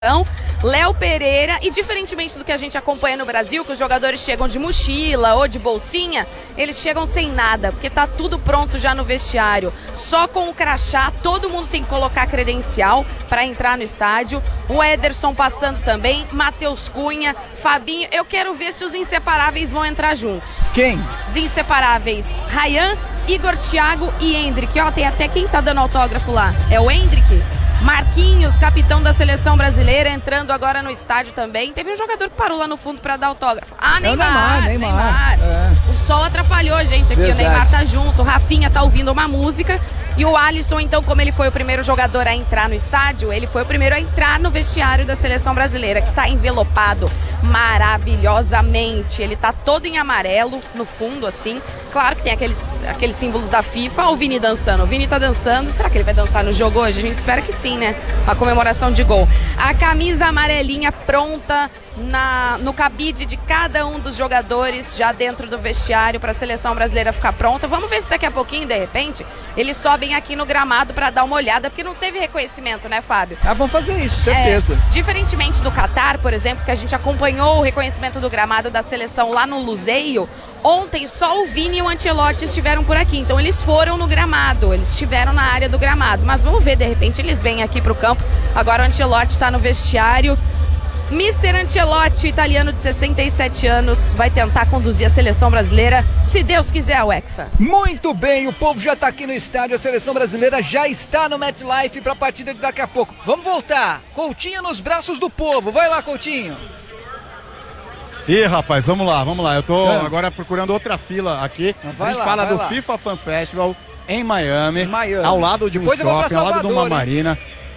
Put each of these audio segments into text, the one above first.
Léo Pereira, e diferentemente do que a gente acompanha no Brasil, que os jogadores chegam de mochila ou de bolsinha, eles chegam sem nada, porque tá tudo pronto já no vestiário, só com o crachá. Todo mundo tem que colocar credencial para entrar no estádio. O Ederson passando também, Matheus Cunha, Fabinho. Eu quero ver se os inseparáveis vão entrar juntos. Quem? Os inseparáveis: Ryan, Igor, Thiago e Endrick. Ó, tem até quem tá dando autógrafo lá. É o Endrick? Marquinhos, capitão da seleção brasileira, entrando agora no estádio também. Teve um jogador que parou lá no fundo para dar autógrafo. Ah, Neymar. É. O sol atrapalhou a gente aqui. Verdade. O Neymar tá junto, o Rafinha tá ouvindo uma música. E o Alisson, então, como ele foi o primeiro jogador a entrar no estádio, ele foi o primeiro a entrar no vestiário da seleção brasileira, que tá envelopado maravilhosamente. Ele tá todo em amarelo, no fundo, assim. Claro que tem aqueles símbolos da FIFA. Olha o Vini dançando. O Vini tá dançando. Será que ele vai dançar no jogo hoje? A gente espera que sim, né? Uma comemoração de gol. A camisa amarelinha pronta no cabide de cada um dos jogadores, já dentro do vestiário, para a seleção brasileira ficar pronta. Vamos ver se daqui a pouquinho, de repente, eles sobem aqui no gramado para dar uma olhada, porque não teve reconhecimento, né, Fábio? Ah, vão fazer isso, certeza. Diferentemente do Catar, por exemplo, que a gente acompanhou o reconhecimento do gramado da seleção lá no Luzeio, ontem só o Vini e o Ancelotti estiveram por aqui, então eles foram no gramado, eles estiveram na área do gramado, mas vamos ver, de repente eles vêm aqui pro campo. Agora o Ancelotti está no vestiário. Mr. Ancelotti, italiano de 67 anos, vai tentar conduzir a seleção brasileira, se Deus quiser, o Hexa. Muito bem, o povo já tá aqui no estádio, a seleção brasileira já está no MetLife para a partida de daqui a pouco. Vamos voltar, Coutinho nos braços do povo, vai lá, Coutinho. Ih, rapaz, vamos lá, eu tô agora procurando outra fila aqui. A gente fala do FIFA Fan Festival em Miami, ao lado de um shopping, ao lado de uma marina.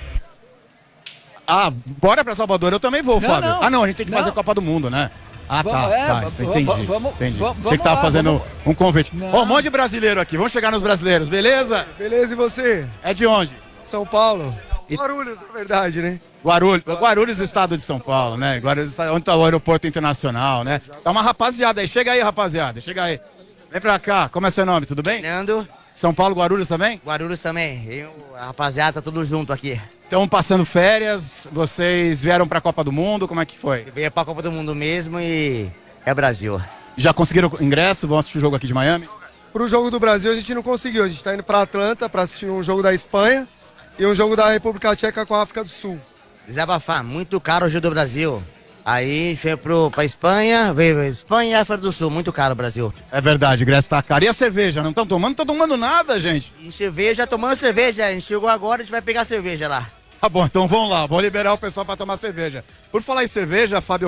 Ah, bora pra Salvador, eu também vou, Fábio. Não, a gente tem que fazer a Copa do Mundo, né? Ah, entendi. Achei que tava fazendo um convite. Ó, um monte de brasileiro aqui, vamos chegar nos brasileiros, beleza? Beleza, e você? É de onde? São Paulo. Guarulhos, na verdade, né? Guarulhos, estado de São Paulo, né? Guarulhos, onde tá o aeroporto internacional, né? Tá uma rapaziada aí, chega aí, rapaziada, chega aí. Vem pra cá, como é seu nome, tudo bem? Fernando. São Paulo, Guarulhos também? Guarulhos também, a rapaziada, tá tudo junto aqui. Estão passando férias, vocês vieram pra Copa do Mundo, como é que foi? Veio pra Copa do Mundo mesmo e é Brasil. Já conseguiram ingresso? Vão assistir o jogo aqui de Miami? Pro jogo do Brasil a gente não conseguiu, a gente tá indo pra Atlanta pra assistir um jogo da Espanha e um jogo da República Tcheca com a África do Sul. Desabafar, muito caro o jogo do Brasil. Aí veio pra Espanha, Espanha e África do Sul, muito caro o Brasil. É verdade, o ingresso tá caro. E a cerveja? Não estão tomando? Não estão tomando nada, gente. E cerveja, tomando cerveja, a gente chegou agora, a gente vai pegar cerveja lá. Tá bom, então vamos lá, vou liberar o pessoal pra tomar cerveja. Por falar em cerveja, Fábio,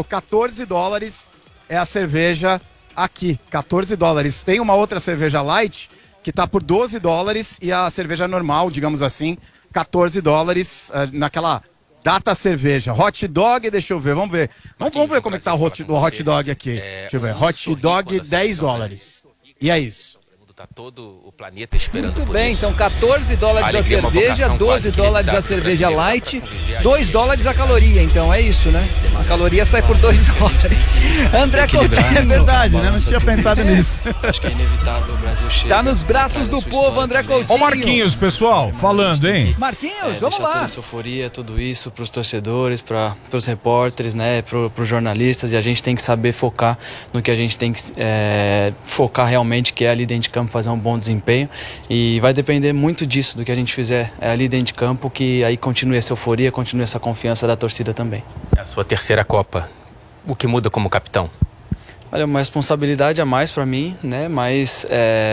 $14 é a cerveja aqui, $14. Tem uma outra cerveja light que tá por $12 e a cerveja normal, digamos assim, $14 naquela data cerveja. Hot dog, deixa eu ver, vamos ver. Vamos ver como é que tá o hot dog aqui. Deixa eu ver, hot dog $10. E é isso. Tá todo o planeta esperando por isso. Muito bem, então $14 a cerveja, $12 a cerveja light, $2 a caloria, então é isso, né? A caloria sai por $2. André Coutinho, é verdade, né? Não tinha pensado nisso. Acho que é inevitável o Brasil chegar. Tá nos braços do povo, André Coutinho. Ó Marquinhos, pessoal, falando, hein? Marquinhos, vamos lá. Toda essa euforia, tudo isso pros torcedores, pros repórteres, né? Pros jornalistas, e a gente tem que saber focar no que a gente tem que focar realmente, que é ali dentro de campo, fazer um bom desempenho, e vai depender muito disso, do que a gente fizer ali dentro de campo, que aí continue essa euforia, continue essa confiança da torcida também. É a sua terceira Copa, o que muda como capitão? Olha, uma responsabilidade a mais para mim, né? Mas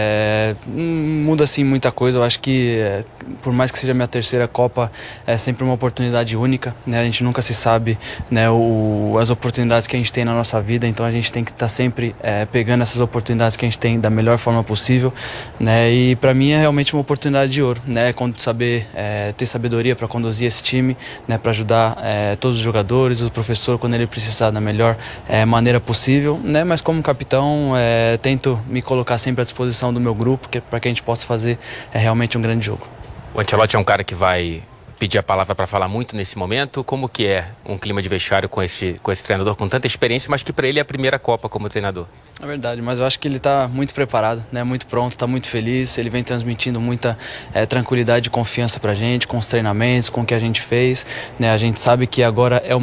muda assim muita coisa. Eu acho que por mais que seja minha terceira Copa, é sempre uma oportunidade única, né? A gente nunca se sabe, né, as oportunidades que a gente tem na nossa vida, então a gente tem que estar sempre pegando essas oportunidades que a gente tem da melhor forma possível, né? E para mim é realmente uma oportunidade de ouro, né? Saber ter sabedoria para conduzir esse time, né? Para ajudar todos os jogadores, o professor quando ele precisar da melhor maneira possível, né? Mas como capitão, tento me colocar sempre à disposição do meu grupo, para que a gente possa fazer realmente um grande jogo. O Ancelotti é um cara que vai pedir a palavra para falar muito nesse momento. Como que é um clima de vestiário com esse treinador com tanta experiência, mas que para ele é a primeira Copa como treinador? É verdade, mas eu acho que ele está muito preparado, né? Muito pronto, está muito feliz. Ele vem transmitindo muita tranquilidade e confiança para a gente, com os treinamentos, com o que a gente fez, né? A gente sabe que agora é o